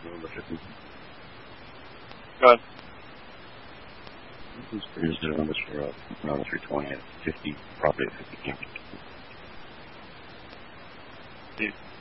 November 15th. Go ahead. This is produced on this for around 320 at 50, probably at 50 campus. Steve.